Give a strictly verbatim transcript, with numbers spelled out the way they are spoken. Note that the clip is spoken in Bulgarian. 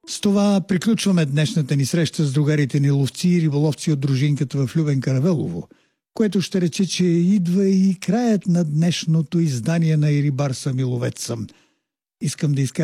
С това приключваме днешната ни среща с другарите ни ловци и риболовци от дружинката в Любен Каравелово, което ще рече, че идва и краят на днешното издание на И рибар съм и ловец съм. Искам да изкажа